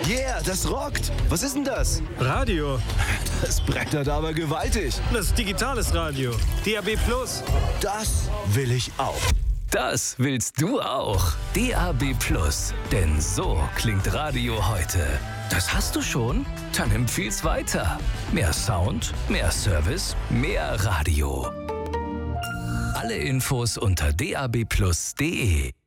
Yeah, das rockt. Was ist denn das? Radio. Das brettert aber gewaltig. Das ist digitales Radio. DAB+. Das will ich auch. Das willst du auch. DAB+. Denn so klingt Radio heute. Das hast du schon? Dann empfiehl's weiter. Mehr Sound, mehr Service, mehr Radio. Alle Infos unter dabplus.de.